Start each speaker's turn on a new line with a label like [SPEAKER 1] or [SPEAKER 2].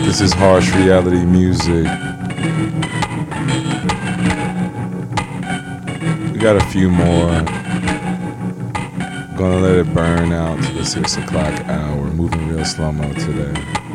[SPEAKER 1] This is harsh reality music. We got a few more. Gonna let it burn out to the 6 o'clock hour. Moving real slow-mo today.